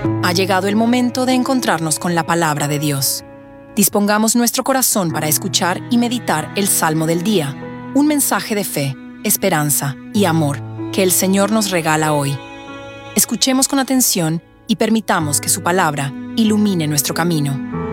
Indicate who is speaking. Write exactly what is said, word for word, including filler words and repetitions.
Speaker 1: Ha llegado el momento de encontrarnos con la palabra de Dios. Dispongamos nuestro corazón para escuchar y meditar el Salmo del día, un mensaje de fe, esperanza y amor que el Señor nos regala hoy. Escuchemos con atención y permitamos que su palabra ilumine nuestro camino.